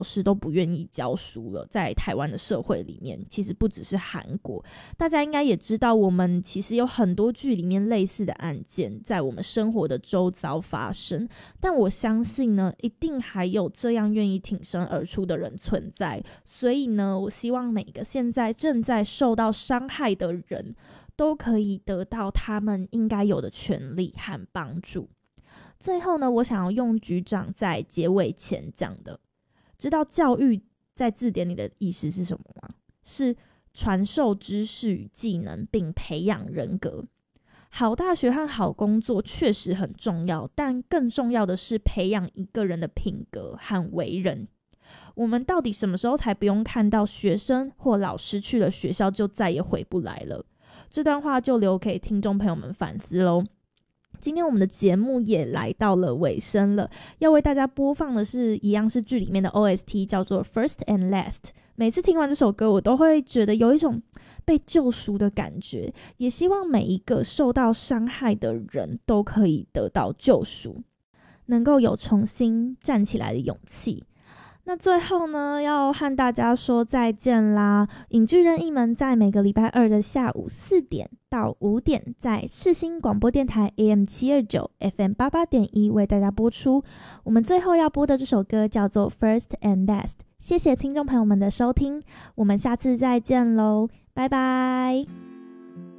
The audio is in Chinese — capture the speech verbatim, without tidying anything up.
师都不愿意教书了，在台湾的社会里面，其实不只是韩国，大家应该也知道，我们其实有很多剧里面类似的案件在我们生活的周遭发生，但我相信呢，一定还有这样愿意挺身而出的人存在。所以呢，我希望每个现在正在受到伤害的人都可以得到他们应该有的权利和帮助。最后呢，我想要用局长在结尾前讲的，知道教育在字典里的意思是什么吗？是传授知识与技能并培养人格。好大学和好工作确实很重要，但更重要的是培养一个人的品格和为人。我们到底什么时候才不用看到学生或老师去了学校就再也回不来了？这段话就留给听众朋友们反思咯。今天我们的节目也来到了尾声了，要为大家播放的是一样是剧里面的 O S T， 叫做 First and Last。 每次听完这首歌，我都会觉得有一种被救赎的感觉，也希望每一个受到伤害的人都可以得到救赎，能够有重新站起来的勇气。那最后呢，要和大家说再见啦！影剧任意门在每个礼拜二的下午四点到五点，在世新广播电台 A M 七二九 F M 八八点一为大家播出。我们最后要播的这首歌叫做 First and Last。 谢谢听众朋友们的收听，我们下次再见咯，拜拜。